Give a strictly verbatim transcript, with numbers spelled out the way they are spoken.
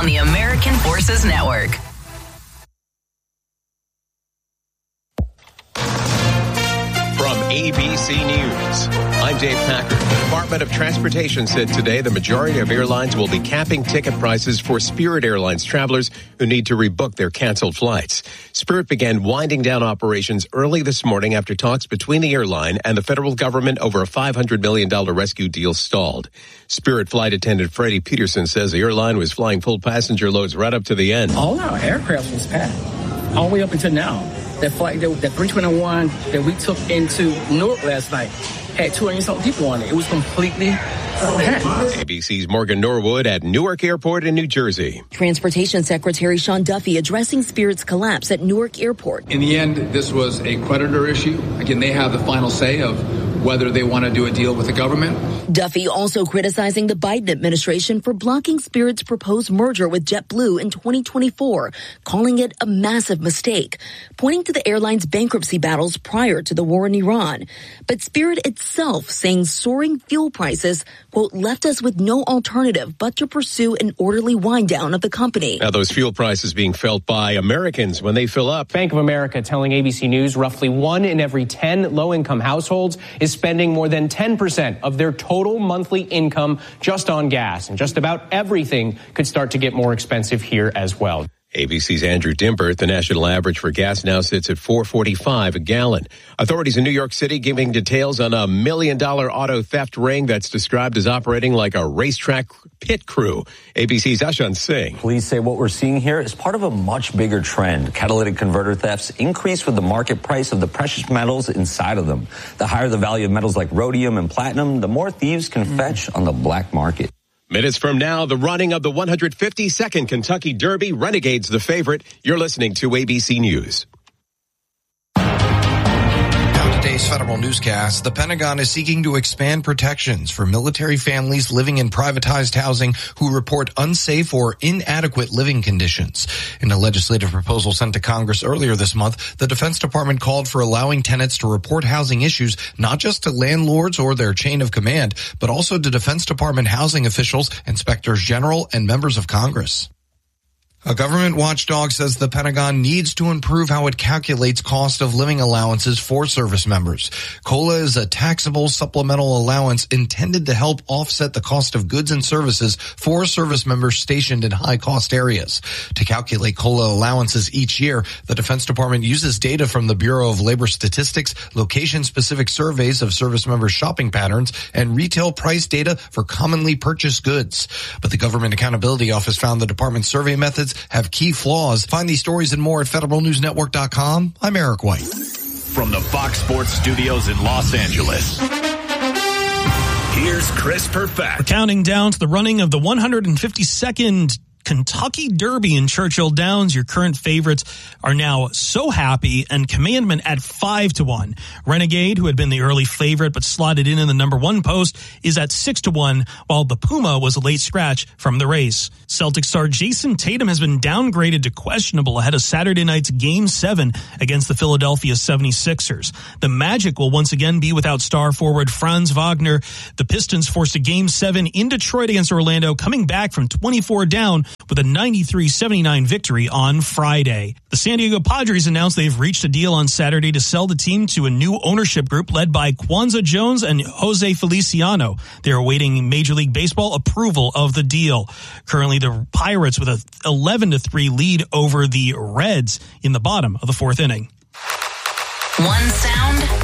on the American Forces Network. From A B C News, I'm Dave Packer. The Department of Transportation said today the majority of airlines will be capping ticket prices for Spirit Airlines travelers who need to rebook their canceled flights. Spirit began winding down operations early this morning after talks between the airline and the federal government over a five hundred million dollars rescue deal stalled. Spirit flight attendant Freddie Peterson says the airline was flying full passenger loads right up to the end. All our aircraft was packed, all the way up until now. That flight, that, that three twenty-one that we took into Newark last night had two hundred something people on it. It was completely packed. A B C's Morgan Norwood at Newark Airport in New Jersey. Transportation Secretary Sean Duffy addressing Spirit's collapse at Newark Airport. In the end, this was a creditor issue. Again, they have the final say of whether they want to do a deal with the government. Duffy also criticizing the Biden administration for blocking Spirit's proposed merger with JetBlue in twenty twenty-four, calling it a massive mistake, pointing to the airline's bankruptcy battles prior to the war in Iran. But Spirit itself saying soaring fuel prices, quote, left us with no alternative but to pursue an orderly wind down of the company. Now, those fuel prices being felt by Americans when they fill up. Bank of America telling A B C News roughly one in every ten low-income households is spending more than ten percent of their total monthly income just on gas. And just about everything could start to get more expensive here as well. A B C's Andrew Dimbert. The national average for gas now sits at four forty-five a gallon. Authorities in New York City giving details on a million dollar auto theft ring that's described as operating like a racetrack pit crew. A B C's Ashan Singh. Police say what we're seeing here is part of a much bigger trend. Catalytic converter thefts increase with the market price of the precious metals inside of them. The higher the value of metals like rhodium and platinum, the more thieves can mm. fetch on the black market. Minutes from now, the running of the one hundred fifty-second Kentucky Derby. Renegades the favorite. You're listening to A B C News. Today's federal newscast, the Pentagon is seeking to expand protections for military families living in privatized housing who report unsafe or inadequate living conditions. In a legislative proposal sent to Congress earlier this month, the Defense Department called for allowing tenants to report housing issues not just to landlords or their chain of command, but also to Defense Department housing officials, inspectors general, and members of Congress. A government watchdog says the Pentagon needs to improve how it calculates cost of living allowances for service members. COLA is a taxable supplemental allowance intended to help offset the cost of goods and services for service members stationed in high-cost areas. To calculate COLA allowances each year, the Defense Department uses data from the Bureau of Labor Statistics, location-specific surveys of service members' shopping patterns, and retail price data for commonly purchased goods. But the Government Accountability Office found the department's survey methods have key flaws. Find these stories and more at federal news network dot com. I'm Eric White. From the Fox Sports Studios in Los Angeles, here's Chris Perfett. We're counting down to the running of the one hundred fifty-second Kentucky Derby in Churchill Downs. Your current favorites are now So Happy and Commandment at five to one. Renegade, who had been the early favorite but slotted in in the number one post, is at six to one, while the Puma was a late scratch from the race. Celtic star Jason Tatum has been downgraded to questionable ahead of Saturday night's Game seven against the Philadelphia seventy-sixers. The Magic will once again be without star forward Franz Wagner. The Pistons forced a Game seven in Detroit against Orlando, coming back from twenty-four down with a ninety-three seventy-nine victory on Friday. The San Diego Padres announced they've reached a deal on Saturday to sell the team to a new ownership group led by Kwanzaa Jones and Jose Feliciano. They're awaiting Major League Baseball approval of the deal. Currently, the Pirates with a eleven to three lead over the Reds in the bottom of the fourth inning. One sound,